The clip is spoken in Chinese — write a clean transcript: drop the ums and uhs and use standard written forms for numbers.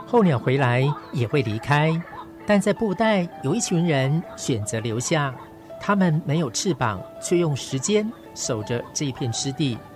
候鸟回来也会离开，但在布袋有一群人选择留下，他们没有翅膀，却用时间守着这片湿地，